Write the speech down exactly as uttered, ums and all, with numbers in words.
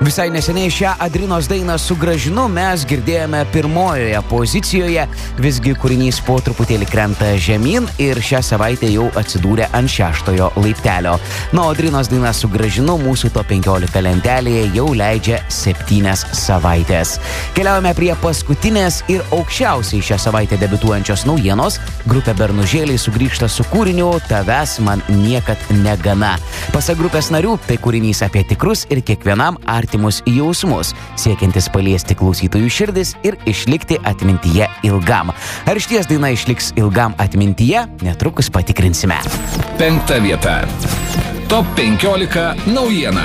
Visai neseniai šią Adrinos dainą Sugrąžinu mes girdėjome pirmojoje pozicijoje, visgi kūrinys po truputėlį krenta žemyn ir šią savaitę jau atsidūrė ant šeštojo laiptelio. Na, Adrinos daina Sugrąžinu mūsų top penkiolika lentelėje jau leidžia septynias savaitės. Keliaujame prie paskutinės ir aukščiausiai šią savaitę debiutuojančios naujienos. Grupė Bernužėliai sugrįžta su kūriniu Tavęs man niekad negana. Pasak grupės narių, tai kūrinys apie tikrus ir kiekvienam artimus jausmus, siekiantis paliesti klausytojų širdis ir išlikti atmintyje ilgam. Ar išties daina išliks ilgam atmintyje? Netrukus patikrinsime. Penkta vieta. Top penkiolika naujiena.